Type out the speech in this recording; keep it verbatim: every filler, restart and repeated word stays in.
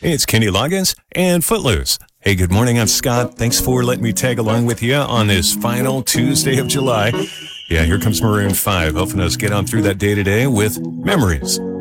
It's Kenny Loggins and Footloose. Hey, good morning. I'm Scott. Thanks for letting me tag along with you on this final Tuesday of July. Yeah, here comes Maroon five, helping us get on through that day today with Memories.